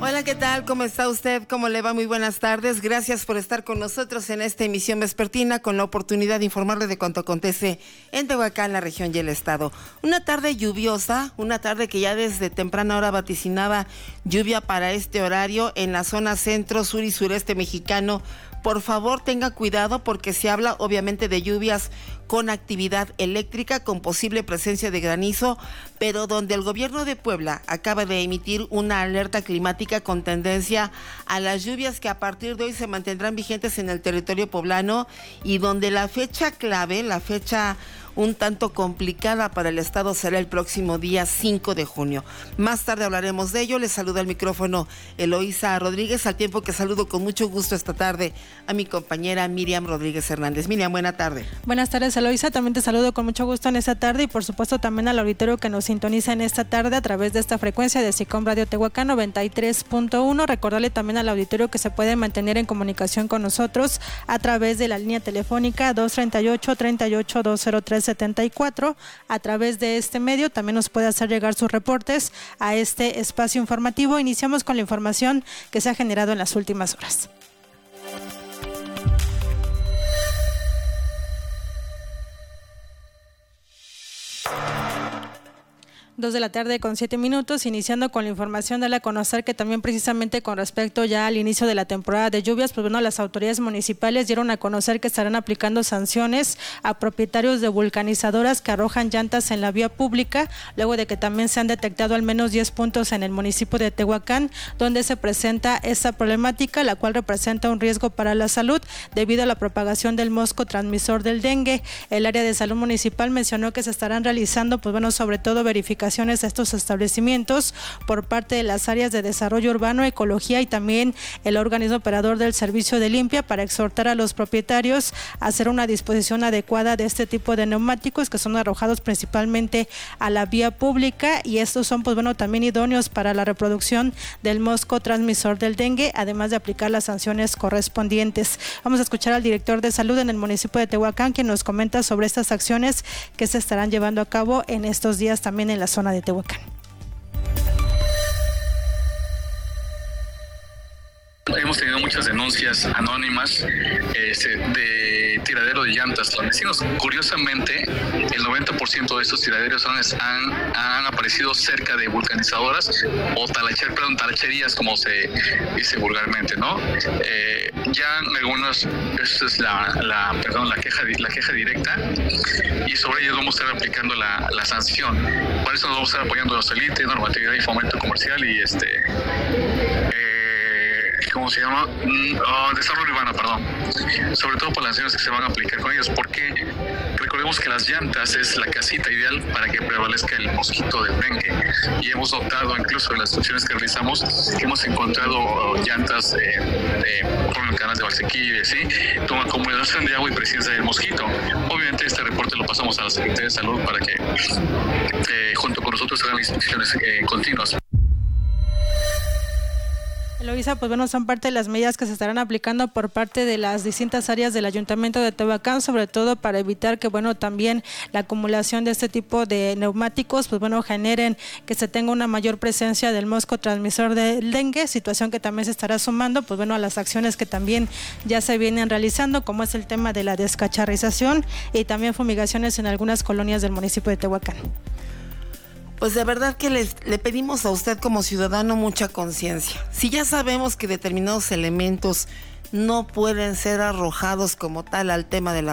Hola, ¿qué tal? ¿Cómo está usted? ¿Cómo le va? Muy buenas tardes. Gracias por estar con nosotros en esta emisión vespertina con la oportunidad de informarle de cuanto acontece en Tehuacán, la región y el estado. Una tarde lluviosa, una tarde que ya desde temprana hora vaticinaba lluvia para este horario en la zona centro, sur y sureste mexicano. Por favor, tenga cuidado porque se habla obviamente de lluvias con actividad eléctrica, con posible presencia de granizo, pero donde el gobierno de Puebla acaba de emitir una alerta climática con tendencia a las lluvias que a partir de hoy se mantendrán vigentes en el territorio poblano y donde la fecha clave, la fecha un tanto complicada para el estado será el próximo día 5 de junio. Más tarde hablaremos de ello. Les saluda al micrófono Eloísa Rodríguez, al tiempo que saludo con mucho gusto esta tarde a mi compañera Miriam Rodríguez Hernández. Miriam, buena tarde. Buenas tardes, Eloísa. También te saludo con mucho gusto en esta tarde y por supuesto también al auditorio que nos sintoniza en esta tarde a través de esta frecuencia de SICOM Radio Tehuacán 93.1. Recordarle también al auditorio que se puede mantener en comunicación con nosotros a través de la línea telefónica 238-203-74. A través de este medio también nos puede hacer llegar sus reportes a este espacio informativo. Iniciamos con la información que se ha generado en las últimas horas. 2:07 p.m, iniciando con la información de la conocer que también precisamente con respecto ya al inicio de la temporada de lluvias, pues bueno, las autoridades municipales dieron a conocer que estarán aplicando sanciones a propietarios de vulcanizadoras que arrojan llantas en la vía pública, luego de que también se han detectado al menos 10 puntos en el municipio de Tehuacán, donde se presenta esta problemática, la cual representa un riesgo para la salud debido a la propagación del mosco transmisor del dengue. El área de salud municipal mencionó que se estarán realizando, pues bueno, sobre todo verificaciones a estos establecimientos por parte de las áreas de desarrollo urbano, ecología y también el organismo operador del servicio de limpia para exhortar a los propietarios a hacer una disposición adecuada de este tipo de neumáticos que son arrojados principalmente a la vía pública, y estos son pues bueno también idóneos para la reproducción del mosco transmisor del dengue, además de aplicar las sanciones correspondientes. Vamos a escuchar al director de salud en el municipio de Tehuacán, quien nos comenta sobre estas acciones que se estarán llevando a cabo en estos días también en la zona de Tehuacán. Hemos tenido muchas denuncias anónimas de tiradero de llantas clandestinos. Curiosamente, el 90% de estos tiraderos han aparecido cerca de vulcanizadoras o talacherías, como se dice vulgarmente, ¿no? Ya en algunos, esta es la queja directa, y sobre ellos vamos a estar aplicando la sanción. Por eso nos vamos a estar apoyando a Solite, normatividad y fomento comercial y ¿cómo se llama? Desarrollo urbano, perdón. Sobre todo por las sanciones que se van a aplicar con ellos, porque recordemos que las llantas es la casita ideal para que prevalezca el mosquito del dengue. Y hemos notado, incluso en las funciones que realizamos, que hemos encontrado llantas por el canal de Valsequillo y así, con acumulación de agua y presencia del mosquito. Obviamente este reporte lo pasamos a la Secretaría de Salud para que junto con nosotros hagan inspecciones continuas. Eloísa, pues bueno, son parte de las medidas que se estarán aplicando por parte de las distintas áreas del Ayuntamiento de Tehuacán, sobre todo para evitar que, bueno, también la acumulación de este tipo de neumáticos, pues bueno, generen que se tenga una mayor presencia del mosco transmisor del dengue, situación que también se estará sumando, pues bueno, a las acciones que también ya se vienen realizando, como es el tema de la descacharrización y también fumigaciones en algunas colonias del municipio de Tehuacán. Pues de verdad que le pedimos a usted como ciudadano mucha conciencia. Si ya sabemos que determinados elementos no pueden ser arrojados como tal al tema de la